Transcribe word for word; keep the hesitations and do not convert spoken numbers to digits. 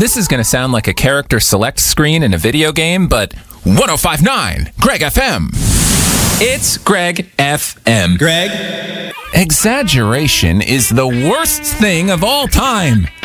This is going to sound like a character select screen in a video game, but one oh five point nine, Greg F M. It's Greg F M. Greg? Exaggeration is the worst thing of all time.